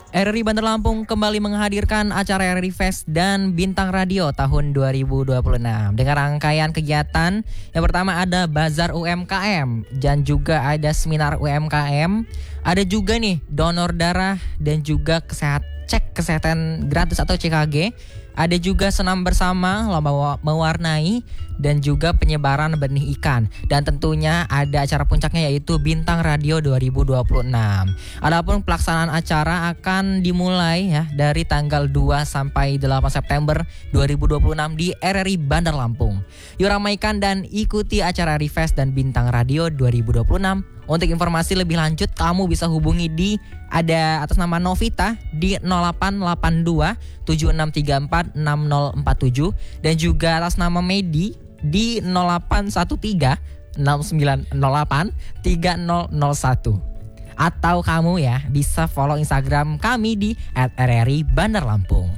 RRI Bandar Lampung kembali menghadirkan acara RRI Fest dan Bintang Radio tahun 2026 dengan rangkaian kegiatan. Yang pertama ada Bazar UMKM dan juga ada seminar UMKM. Ada juga nih donor darah dan juga cek kesehatan gratis atau CKG. Ada juga senam bersama, lomba mewarnai, dan juga penyebaran benih ikan. Dan tentunya ada acara puncaknya yaitu Bintang Radio 2026. Adapun pelaksanaan acara akan dimulai ya dari tanggal 2 sampai 8 September 2026 di RRI Bandar Lampung. Yuk ramaikan dan ikuti acara RRI Fest dan Bintang Radio 2026. Untuk informasi lebih lanjut kamu bisa hubungi di ada atas nama Novita di 0882 7634 6047 dan juga atas nama Medi di 0813 6908 3001. Atau kamu ya bisa follow Instagram kami di @rri Bandar Lampung.